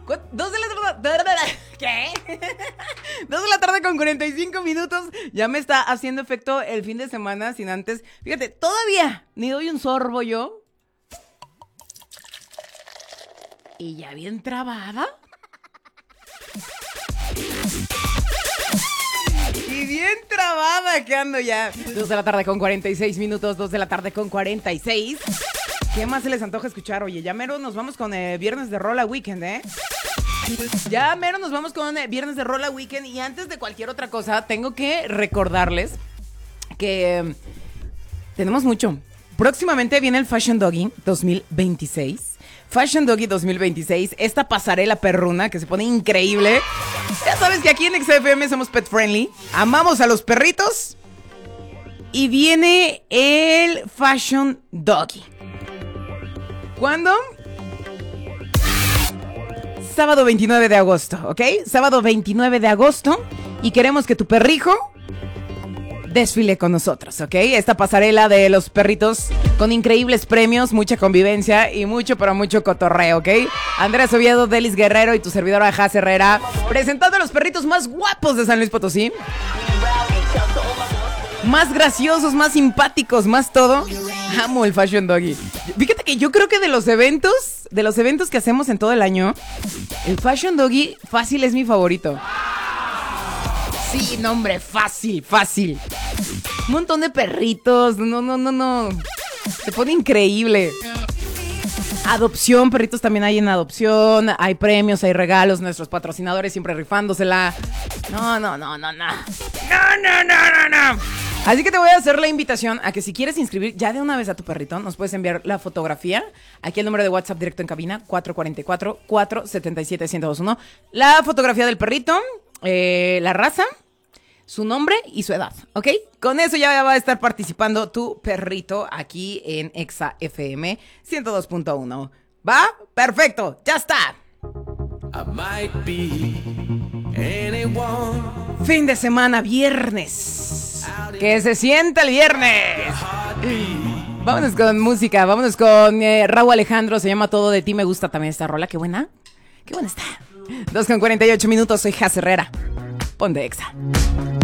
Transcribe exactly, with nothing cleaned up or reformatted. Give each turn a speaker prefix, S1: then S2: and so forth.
S1: Dos de la tarde. ¿Qué? Dos de la tarde con cuarenta y cinco minutos. Ya me está haciendo efecto el fin de semana sin antes. Fíjate, todavía ni doy un sorbo yo. Y ya bien trabada. Y bien trabada que ando ya. Dos de la tarde con cuarenta y seis minutos. Dos de la tarde con cuarenta y seis. ¿Qué más se les antoja escuchar? Oye, ya mero nos vamos con eh, Viernes de Rola Weekend, ¿eh? Ya mero nos vamos con eh, Viernes de Rola Weekend. Y antes de cualquier otra cosa, tengo que recordarles que eh, tenemos mucho. Próximamente viene el Fashion Doggy dos mil veintiséis. Fashion Doggy dos mil veintiséis, esta pasarela perruna que se pone increíble. Ya sabes que aquí en X F M somos pet friendly, amamos a los perritos. Y viene el Fashion Doggy. ¿Cuándo? Sábado veintinueve de agosto, ¿ok? Sábado veintinueve de agosto. Y queremos que tu perrijo desfile con nosotros, ¿ok? Esta pasarela de los perritos con increíbles premios, mucha convivencia y mucho, pero mucho cotorreo, ¿ok? Andrés Oviedo, Delis Guerrero y tu servidora Jaz Herrera, presentando a los perritos más guapos de San Luis Potosí. Más graciosos, más simpáticos, más todo. Amo el Fashion Doggy. Fíjate que yo creo que de los eventos, de los eventos que hacemos en todo el año, el Fashion Doggy fácil es mi favorito. Sí, no, hombre, fácil, fácil. Un montón de perritos. No, no, no, no. Se pone increíble. Adopción, perritos también hay en adopción. Hay premios, hay regalos. Nuestros patrocinadores siempre rifándosela. No, no, no, no, no. No, no, no, no, no. Así que te voy a hacer la invitación a que si quieres inscribir ya de una vez a tu perrito, nos puedes enviar la fotografía. Aquí el número de WhatsApp directo en cabina, cuatro cuatro cuatro, cuatro siete siete, uno cero dos uno. La fotografía del perrito, eh, la raza, su nombre y su edad, ¿ok? Con eso ya va a estar participando tu perrito aquí en Exa F M ciento dos punto uno. ¿Va? Perfecto, ya está. I might be anyone. Fin de semana, viernes. Que se sienta el viernes. Vámonos con música, vámonos con eh, Raúl Alejandro, se llama Todo de ti, me gusta también esta rola, qué buena, qué buena está. Dos con cuarenta y ocho minutos, soy Jaz Herrera. Ponte Exa.